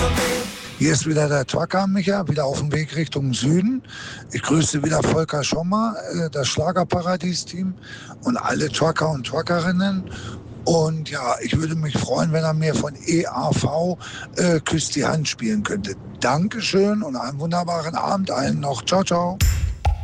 Hier ist wieder der Trucker Micha, wieder auf dem Weg Richtung Süden. Ich grüße wieder Volker Schommer, das Schlagerparadies-Team und alle Trucker und Truckerinnen. Und ja, ich würde mich freuen, wenn er mir von EAV Küss die Hand spielen könnte. Dankeschön und einen wunderbaren Abend allen noch. Ciao, ciao.